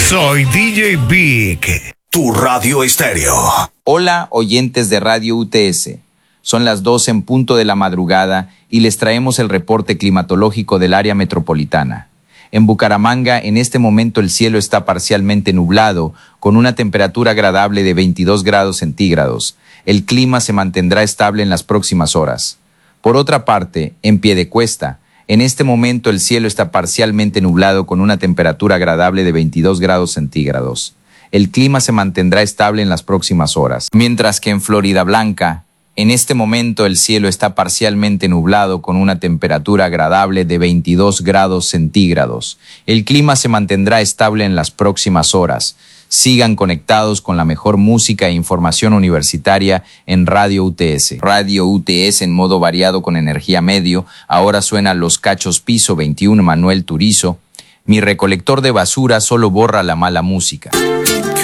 Soy DJ Big, tu radio estéreo. Hola, oyentes de Radio UTS. Son las 12 en punto de la madrugada y les traemos el reporte climatológico del área metropolitana. En Bucaramanga, en este momento el cielo está parcialmente nublado, con una temperatura agradable de 22 grados centígrados. El clima se mantendrá estable en las próximas horas. Por otra parte, en Piedecuesta, en este momento el cielo está parcialmente nublado con una temperatura agradable de 22 grados centígrados. El clima se mantendrá estable en las próximas horas. Mientras que en Floridablanca, en este momento el cielo está parcialmente nublado con una temperatura agradable de 22 grados centígrados. El clima se mantendrá estable en las próximas horas. Sigan conectados con la mejor música e información universitaria en Radio UTS. Radio UTS en modo variado con energía medio. Ahora suena Los Cachos Piso 21 Manuel Turizo. Mi recolector de basura solo borra la mala música.